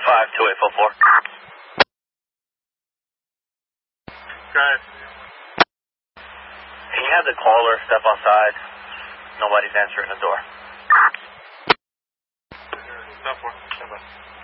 52844. Guys. Can you have the caller step outside? Nobody's answering the door. Step one.